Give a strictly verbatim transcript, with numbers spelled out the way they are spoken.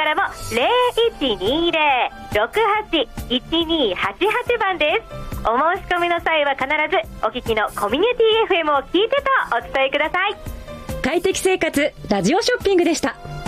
からも ゼロいちにゼロ ろくはち いちにはちはち 番です。お申し込みの際は必ずお聞きのコミュニティ エフエム を聞いてとお伝えください。 快適生活ラジオショッピングでした。